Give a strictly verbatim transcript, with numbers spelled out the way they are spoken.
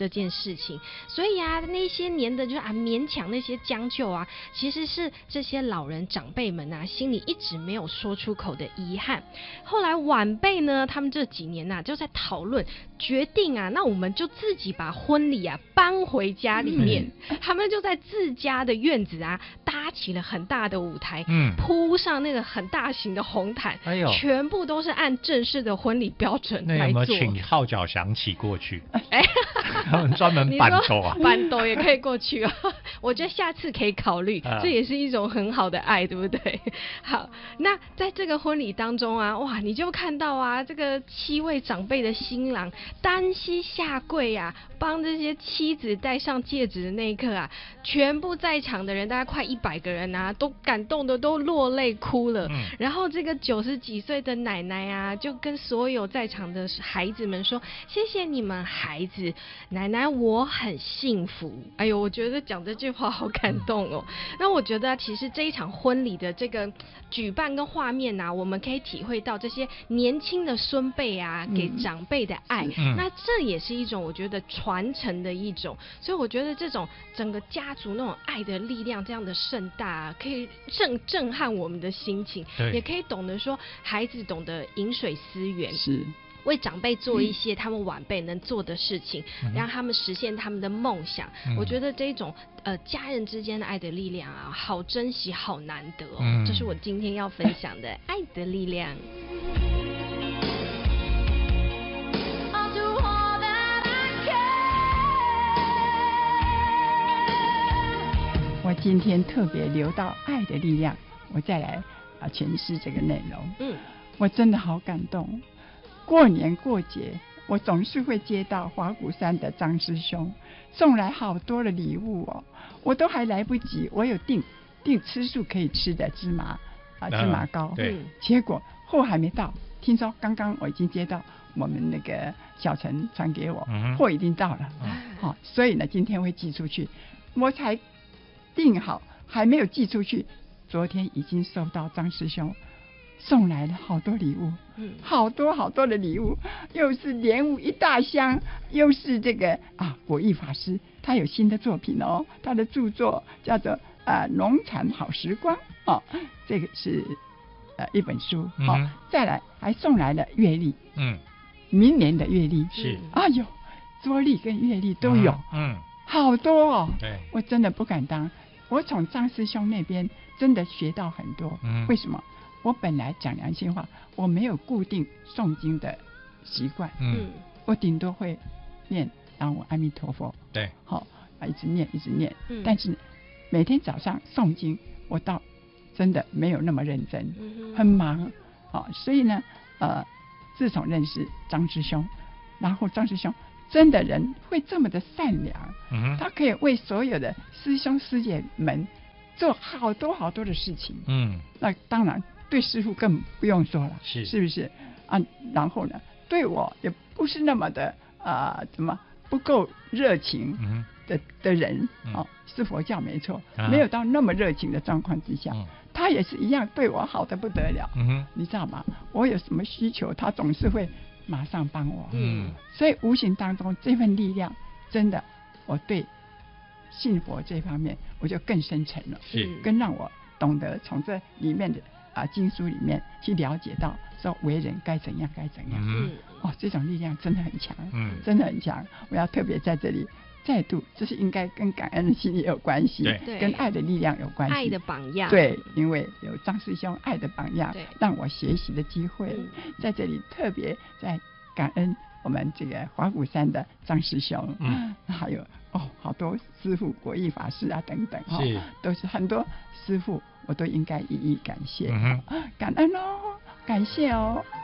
这件事情。所以啊，那些年的就啊勉强那些将就啊，其实是这些老人长辈们啊心里一直没有说出口的遗憾。后来晚辈呢，他们这几年啊就在讨论，决定啊，那我们就自己把婚礼啊搬回家里面。嗯、他们就在自家的院子啊搭起了很大的舞台，嗯，铺上那个很大型的红毯，哎呦，全部都是按正式的婚礼标准来做。那有没有请号角响起过去？哎，他们专门板斗啊， 板斗也可以过去啊。我觉得下次可以考虑，啊、这也是一种很好的爱，对不对？好，那在这个婚礼当中啊，哇，你就看到啊，这个七位长辈的新郎单膝下跪啊，帮这些妻子戴上戒指的那一刻啊，全部在场的人大概快一百个人啊，都感动的都落泪哭了。嗯、然后这个九十几岁的奶奶啊，就跟所有在场的孩子们说：“谢谢你们，孩子，奶奶我很幸福。”哎呦，我觉得讲这句话好感动哦。嗯、那我觉得、啊、其实这一场婚礼的这个举办跟画面啊，我们可以体会到这些年轻的孙辈啊给长辈的爱。嗯、那这也是一种我觉得传承的一种，所以我觉得这种整个家族那种爱的力量这样的盛大、啊，可以震震撼我们的心情，也可以懂得说孩子懂得饮水思源， 是为长辈做一些他们晚辈能做的事情，嗯、让他们实现他们的梦想。嗯、我觉得这种呃家人之间的爱的力量啊，好珍惜，好难得哦。嗯、这是我今天要分享的爱的力量。 我今天特别留到爱的力量，我再来啊诠释这个内容。嗯，我真的好感动。过年过节，我总是会接到华鼓山的张师兄送来好多的礼物哦，我都还来不及，我有订订吃素可以吃的芝麻啊芝麻糕， 对， 结果货还没到，听说刚刚我已经接到我们那个小陈传给我，嗯、货已经到了，嗯哦，所以呢今天会寄出去，我才订好还没有寄出去，昨天已经收到张师兄送来了好多礼物，嗯，好多好多的礼物，又是莲雾一大箱，又是这个啊果毅法师他有新的作品哦，他的著作叫做啊农产好时光哦，这个是呃一本书，好、嗯哦，再来还送来了月历，嗯，明年的月历是， 哎呦，桌历跟月历都有，嗯，嗯好多哦，对，我真的不敢当，我从张师兄那边真的学到很多，嗯，为什么？我本来讲良心话，我没有固定诵经的习惯，嗯，我顶多会念南无阿弥陀佛， 对， 好、哦，一直念一直念，嗯，但是每天早上诵经，我倒真的没有那么认真，嗯、很忙，哦，所以呢，呃，自从认识张师兄，然后张师兄真的人会这么的善良，嗯，他可以为所有的师兄师姐们做好多好多的事情，嗯，那当然。对师父更不用说了， 是是不是啊？然后呢，对我也不是那么的啊、呃，怎么不够热情的、嗯、的人、嗯、哦，是佛教没错，啊、没有到那么热情的状况之下，嗯、他也是一样对我好的不得了，嗯、你知道吗？我有什么需求，他总是会马上帮我，嗯，所以无形当中这份力量，真的，我对信佛这方面我就更深沉了， 是更让我懂得从这里面的。啊，经书里面去了解到说为人该怎样该怎样，嗯，哦，这种力量真的很强，嗯，真的很强。我要特别在这里再度，这是应该跟感恩的心也有关系， 对， 跟爱的力量有关系， 爱的榜样， 对，因为有张师兄爱的榜样，让我学习的机会，嗯、在这里特别在感恩我们这个华鼓山的张师兄，嗯，还有哦好多师父果毅法师啊等等， 是、哦， 都是很多师父。我都应该一一感谢，嗯、感恩哦，感谢哦。